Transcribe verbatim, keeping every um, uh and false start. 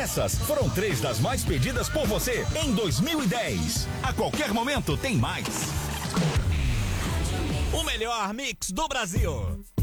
Essas foram três das mais pedidas por você em dois mil e dez. A qualquer momento tem mais. O melhor mix do Brasil.